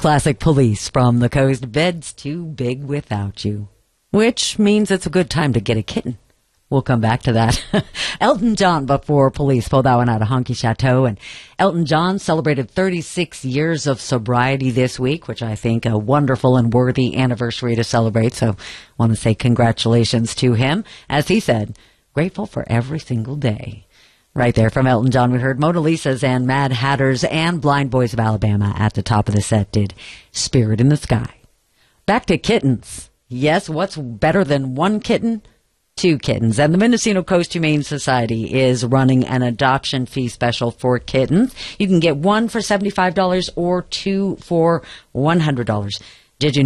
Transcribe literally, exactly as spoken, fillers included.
classic Police from the coast. Bed's too big without you. Which means it's a good time to get a kitten. We'll come back to that. Elton John before Police. Pulled that one out of Honky Chateau. And Elton John celebrated thirty-six years of sobriety this week, which I think a wonderful and worthy anniversary to celebrate. So I want to say congratulations to him. As he said, grateful for every single day. Right there from Elton John, we heard Mona Lisa's and Mad Hatters and Blind Boys of Alabama. At the top of the set did Spirit in the Sky. Back to kittens. Yes, what's better than one kitten? Two kittens. And the Mendocino Coast Humane Society is running an adoption fee special for kittens. You can get one for seventy-five dollars or two for one hundred dollars.